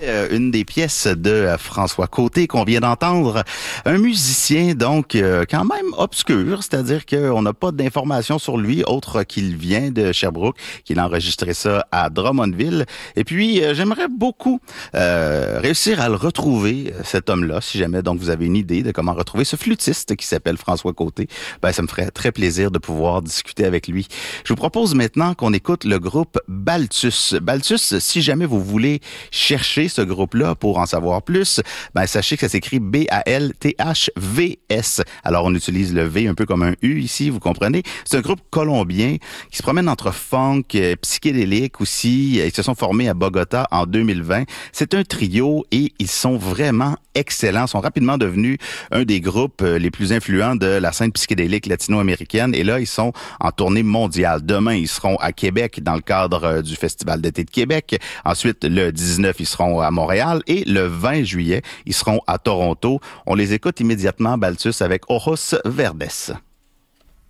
Une des pièces de François Côté qu'on vient d'entendre, un musicien donc quand même obscur, c'est-à-dire qu'on n'a pas d'informations sur lui autre qu'il vient de Sherbrooke, qu'il a enregistré ça à Drummondville. Et puis j'aimerais beaucoup réussir à le retrouver, cet homme-là, si jamais donc vous avez une idée de comment retrouver ce flûtiste qui s'appelle François Côté. Ça me ferait très plaisir de pouvoir discuter avec lui. Je vous propose maintenant qu'on écoute le groupe Balthus. Balthus, si jamais vous voulez chercher ce groupe-là pour en savoir plus, sachez que ça s'écrit B-A-L-T-H-V-S. Alors, on utilise le V un peu comme un U ici, vous comprenez? C'est un groupe colombien qui se promène entre funk, psychédélique aussi. Ils se sont formés à Bogota en 2020. C'est un trio et ils sont vraiment excellents. Ils sont rapidement devenus un des groupes les plus influents de la scène psychédélique latino-américaine. Et là, ils sont en tournée mondiale. Demain, ils seront à Québec dans le cadre du Festival d'été de Québec. Ensuite, le 19, ils seront à Montréal et le 20 juillet, ils seront à Toronto. On les écoute immédiatement, Balthus, avec Ojos Verdes.